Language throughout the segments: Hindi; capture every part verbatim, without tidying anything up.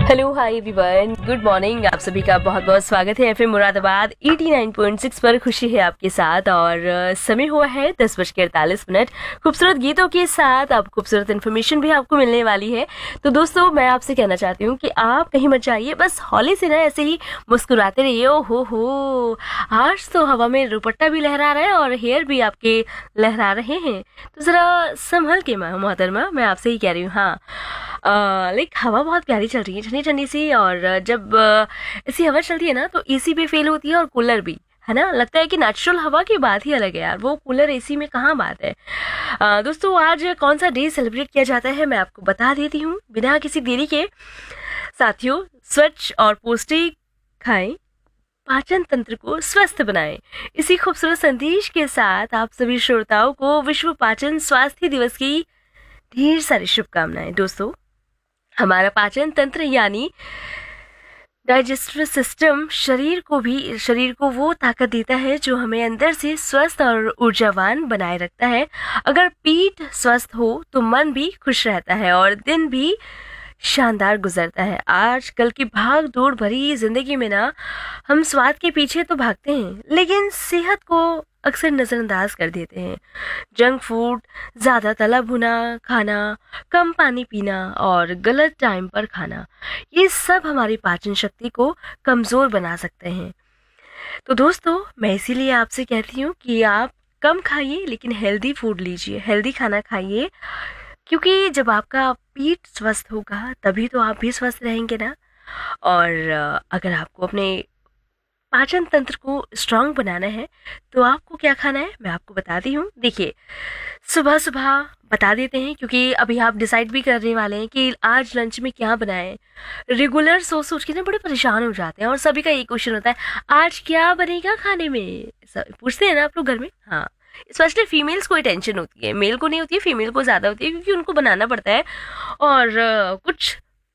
Hello hi everyone, good morning. आप सभी का बहुत बहुत स्वागत है एफएम मुरादाबाद नवासी पॉइंट सिक्स पर। खुशी है आपके साथ और अ, समय हुआ है दस बज के अड़तालीस मिनट। खूबसूरत गीतों के साथ अब खूबसूरत इन्फॉर्मेशन भी आपको मिलने वाली है। तो दोस्तों, मैं आपसे कहना चाहती हूँ कि आप कहीं मत जाइए, बस हौले से ना ऐसे ही मुस्कुराते रहिए। ओ हो हो, आज तो हवा में दुपट्टा भी लहरा रहा है और हेयर भी आपके लहरा रहे हैं। तो जरा संभल के मोहतरमा, मैं आपसे ही कह रही हूँ। हाँ, लाइक हवा बहुत प्यारी चल रही है, ठंडी ठंडी सी। और जब अ, ऐसी हवा चलती है ना तो एसी भी फेल होती है और कूलर भी, है ना। लगता है कि नेचुरल हवा की बात ही अलग है यार, वो कूलर एसी में कहाँ बात है। अ, दोस्तों, आज कौन सा डे सेलिब्रेट किया जाता है मैं आपको बता देती हूँ बिना किसी देरी के। साथियों, स्वच्छ और पौष्टिक खाएं, पाचन तंत्र को स्वस्थ बनाएं। इसी खूबसूरत संदेश के साथ आप सभी श्रोताओं को विश्व पाचन स्वास्थ्य दिवस की ढेर सारी शुभकामनाएं। दोस्तों, हमारा पाचन तंत्र यानी डाइजेस्टिव सिस्टम शरीर को भी शरीर को वो ताकत देता है जो हमें अंदर से स्वस्थ और ऊर्जावान बनाए रखता है। अगर पेट स्वस्थ हो तो मन भी खुश रहता है और दिन भी शानदार गुजरता है। आजकल की भाग दौड़ भरी जिंदगी में ना हम स्वाद के पीछे तो भागते हैं, लेकिन सेहत को अक्सर नजरअंदाज कर देते हैं। जंक फूड, ज़्यादा तला भुना खाना, कम पानी पीना और गलत टाइम पर खाना, ये सब हमारी पाचन शक्ति को कमज़ोर बना सकते हैं। तो दोस्तों, मैं इसीलिए आपसे कहती हूँ कि आप कम खाइए लेकिन हेल्दी फूड लीजिए, हेल्दी खाना खाइए। क्योंकि जब आपका पेट स्वस्थ होगा तभी तो आप भी स्वस्थ रहेंगे ना। और अ, अगर आपको अपने पाचन तंत्र को स्ट्रांग बनाना है तो आपको क्या खाना है मैं आपको बताती हूँ। देखिए, सुबह सुबह बता देते हैं क्योंकि अभी आप डिसाइड भी करने वाले हैं कि आज लंच में क्या बनाएं। रेगुलर सोच सोच के ना बड़े परेशान हो जाते हैं और सभी का एक क्वेश्चन होता है, आज क्या बनेगा खाने में। सब पूछते हैं ना आप लोग घर में। हाँ, स्पेशली फीमेल्स को ही टेंशन होती है, मेल को नहीं होती है, फीमेल को ज़्यादा होती है क्योंकि उनको बनाना पड़ता है। और अ, कुछ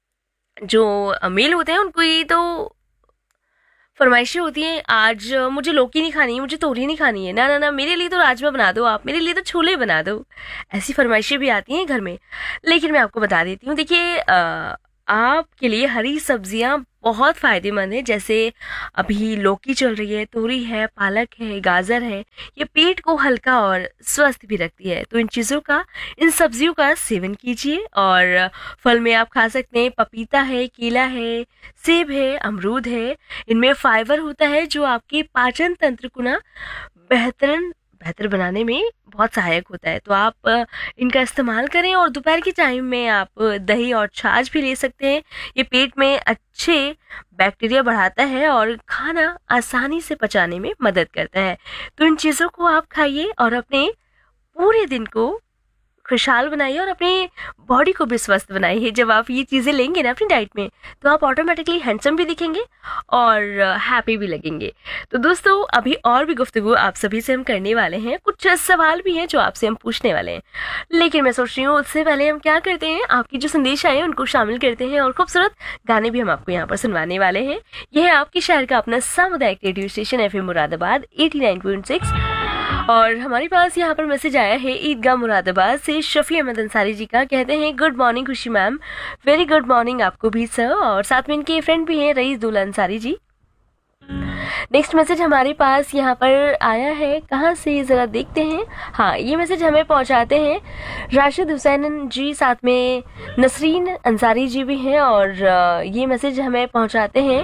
जो मेल होते हैं उनको ये तो फरमाइशें होती हैं, आज अ, मुझे लौकी नहीं खानी है, मुझे तोरी नहीं खानी है, ना ना ना, मेरे लिए तो राजमा बना दो, आप मेरे लिए तो छोले बना दो। ऐसी फरमाइशें भी आती हैं घर में। लेकिन मैं आपको बता देती हूँ, देखिए, अ, आपके लिए हरी सब्जियां बहुत फायदेमंद है। जैसे अभी लौकी चल रही है, तोरी है, पालक है, गाजर है। ये पेट को हल्का और स्वस्थ भी रखती है। तो इन चीज़ों का, इन सब्जियों का सेवन कीजिए। और फल में आप खा सकते हैं, पपीता है, केला है, सेब है, अमरूद है। इनमें फाइबर होता है जो आपके पाचन तंत्र को ना बेहतर बेहतर बनाने में बहुत सहायक होता है। तो आप अ, इनका इस्तेमाल करें। और दोपहर के टाइम में आप अ, दही और छाछ भी ले सकते हैं। ये पेट में अच्छे बैक्टीरिया बढ़ाता है और खाना आसानी से पचाने में मदद करता है। तो इन चीज़ों को आप खाइए और अपने पूरे दिन को खुशहाल बनाइए और अपनी बॉडी को भी स्वस्थ बनाइए। जब आप ये चीज़ें लेंगे ना अपनी डाइट में तो आप ऑटोमेटिकली हैंडसम भी दिखेंगे और हैप्पी भी लगेंगे। तो दोस्तों, अभी और भी गुफ्तगू आप सभी से हम करने वाले हैं, कुछ सवाल भी हैं जो आपसे हम पूछने वाले हैं। लेकिन मैं सोच रही हूँ उससे पहले हम क्या करते हैं, आपकी जो संदेश आए हैं उनको शामिल करते हैं और खूबसूरत गाने भी हम आपको यहाँ पर सुनवाने वाले हैं। यह है आपके शहर का अपना सामुदायिक radio station F M Moradabad eighty nine point six. और हमारे पास यहाँ पर मैसेज आया है ईदगाह मुरादाबाद से शफी अहमद अंसारी जी का। कहते हैं, गुड मॉर्निंग खुशी मैम। वेरी गुड मॉर्निंग आपको भी सर। और साथ में इनके फ्रेंड भी हैं rice Dulla Ansari ji. Next message हमारे पास यहाँ पर आया है, कहाँ से जरा देखते हैं। हाँ, ये मैसेज हमें पहुँचाते हैं राशिद हुसैन जी, साथ में नसरीन अंसारी जी भी हैं। और अ, ये मैसेज हमें पहुँचाते हैं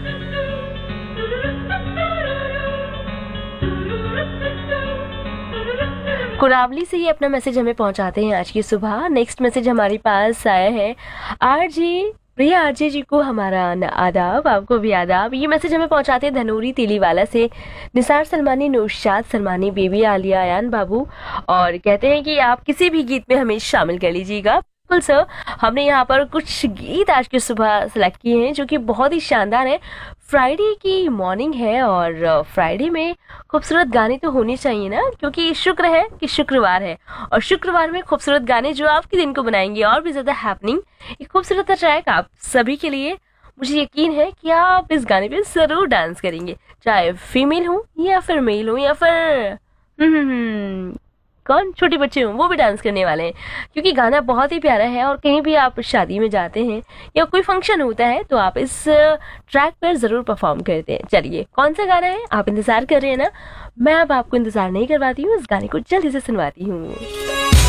कुरावली से। ही अपना मैसेज हमें पहुंचाते हैं आज की सुबह। नेक्स्ट मैसेज हमारे पास आया है आरजी प्रिया आरजे जी को हमारा न- आदाब, आपको भी आदाब। ये मैसेज हमें पहुंचाते हैं धनूरी तेलीवाला से निसार सलमानी, नौशाद सलमानी, बेबी आलिया, अयान बाबू। और कहते हैं कि आप किसी भी गीत में हमें शामिल कर लीजिएगा। बिल्कुल सर, हमने यहाँ पर कुछ गीत आज की सुबह सेलेक्ट किए हैं जो कि बहुत ही शानदार है। फ्राइडे की मॉर्निंग है और फ्राइडे में खूबसूरत गाने तो होने चाहिए ना, क्योंकि शुक्र है कि शुक्रवार है और शुक्रवार में खूबसूरत गाने जो आपके दिन को बनाएंगे और भी ज़्यादा हैपनिंग। एक खूबसूरत ट्रैक आप सभी के लिए, मुझे यकीन है कि आप इस गाने पे ज़रूर डांस करेंगे, चाहे फीमेल हो या फिर मेल हो या फिर हम्म हम्म, हम्म, कौन, छोटे बच्चे हों वो भी डांस करने वाले हैं, क्योंकि गाना बहुत ही प्यारा है। और कहीं भी आप शादी में जाते हैं या कोई फंक्शन होता है तो आप इस ट्रैक पर ज़रूर परफॉर्म करते हैं। चलिए, कौन सा गाना है, आप इंतज़ार कर रहे हैं ना? मैं अब आपको इंतज़ार नहीं करवाती हूँ, इस गाने को जल्दी से सुनवाती हूँ।